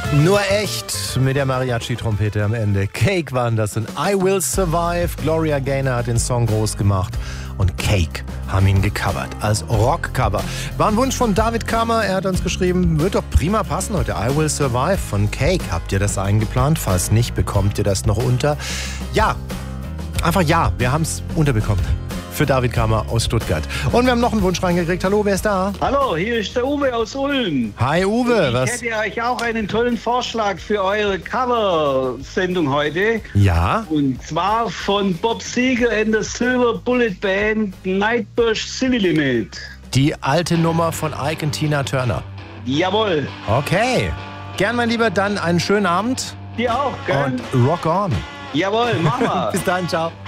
Nur echt mit der Mariachi-Trompete am Ende. Cake waren das und I Will Survive. Gloria Gaynor hat den Song groß gemacht und Cake haben ihn gecovert als Rockcover. War ein Wunsch von David Kammer. Er hat uns geschrieben, wird doch prima passen heute. I Will Survive von Cake. Habt ihr das eingeplant? Falls nicht, bekommt ihr das noch unter? Ja, einfach ja. Wir haben es unterbekommen. Für David Kammer aus Stuttgart. Und wir haben noch einen Wunsch reingekriegt. Hallo, wer ist da? Hallo, hier ist der Uwe aus Ulm. Hi Uwe. Ich hätte euch auch einen tollen Vorschlag für eure Cover-Sendung heute. Ja? Und zwar von Bob Seger and the Silver Bullet Band, Nightbush Silly Limit. Die alte Nummer von Ike und Tina Turner. Jawohl. Okay. Gern, mein Lieber, dann einen schönen Abend. Dir auch, gell? Und rock on. Jawohl, mach mal. Bis dann, ciao.